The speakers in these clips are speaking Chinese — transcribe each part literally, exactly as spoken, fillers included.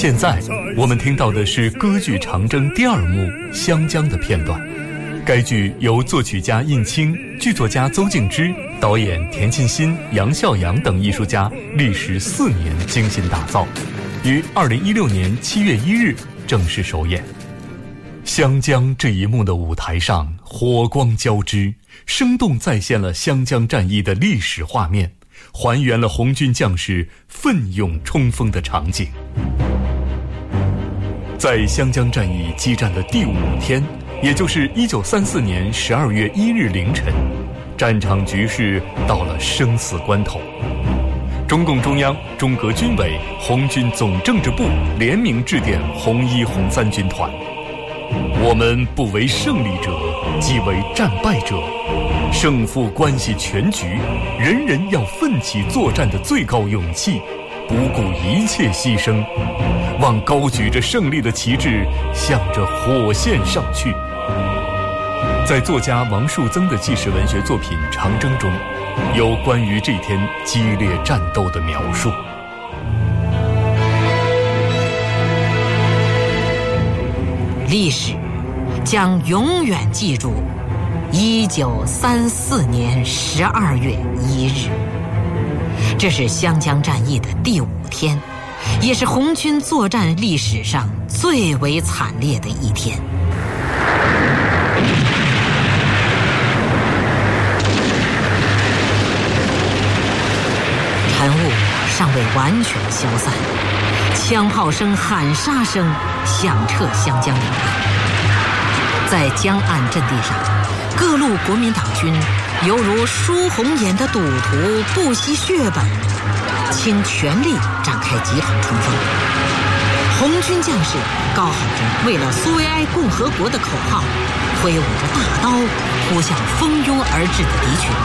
现在我们听到的是歌剧《长征》第二幕《湘江》的片段。该剧由作曲家印青、剧作家邹静之、导演田沁鑫、杨孝阳等艺术家历时四年精心打造，于二零一六年七月一日正式首演。湘江这一幕的舞台上火光交织，生动再现了湘江战役的历史画面，还原了红军将士奋勇冲锋的场景。在湘江战役激战的第五天，也就是一九三四年十二月一日凌晨，战场局势到了生死关头。中共中央、中革军委、红军总政治部联名致电红一、红三军团：我们不为胜利者，即为战败者。胜负关系全局，人人要奋起作战的最高勇气，不顾一切牺牲，望高举着胜利的旗帜，向着火线上去。在作家王树增的纪实文学作品《长征》中，有关于这天激烈战斗的描述。 历史将永远记住一九三四年十二月一日，这是湘江战役的第五天，也是红军作战历史上最为惨烈的一天。晨雾尚未完全消散，枪炮声、喊杀声响彻湘江两岸。在江岸阵地上，各路国民党军犹如输红眼的赌徒，不惜血本，倾全力展开急场冲锋。红军将士高喊着为了苏维埃共和国的口号，挥舞着大刀扑向蜂拥而至的敌群。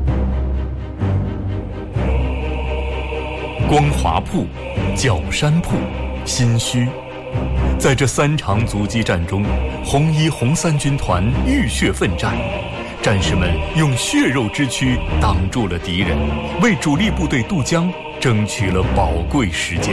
光华铺、角山铺、新圩，在这三场阻击战中，红一、红三军团浴血奋战，战士们用血肉之躯挡住了敌人，为主力部队渡江争取了宝贵时间。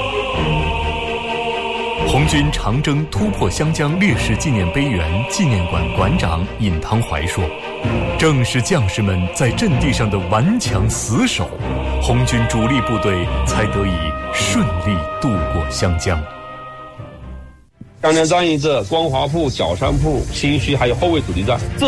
红军长征突破湘江烈士纪念碑园纪念馆馆长尹汤怀说，正是将士们在阵地上的顽强死守，红军主力部队才得以顺利渡过湘江。 湘江战役这光华铺、角山铺、新圩还有后卫阻击战，这